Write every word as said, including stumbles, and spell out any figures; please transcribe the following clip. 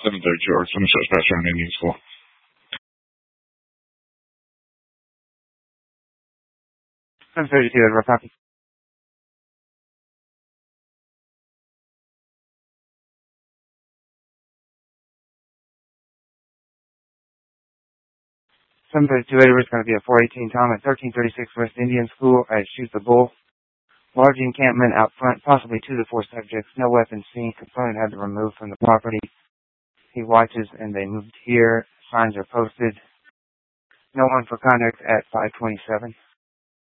seven thirty George. I'm Dispatch on Indian School. seven thirty-two Edward, copy. seven thirty-two Edward is going to be a four eighteen Tom at thirteen thirty-six West Indian School at Shoot the Bull. Large encampment out front, possibly two to four subjects. No weapons seen. Component had to remove from the property. He watches and they moved here. Signs are posted. No one for contact at five twenty-seven.